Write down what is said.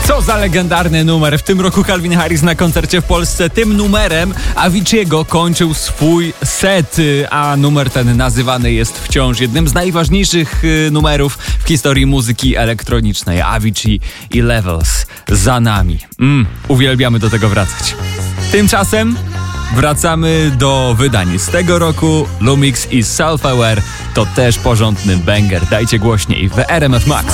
Co za legendarny numer. W tym roku Calvin Harris na koncercie w Polsce tym numerem Avicii'ego kończył swój set, a numer ten nazywany jest wciąż jednym z najważniejszych numerów w historii muzyki elektronicznej. Avicii i Levels za nami. Uwielbiamy do tego wracać. Tymczasem wracamy do wydań z tego roku. Lumix i Self Aware to też porządny banger. Dajcie głośniej w RMF Max.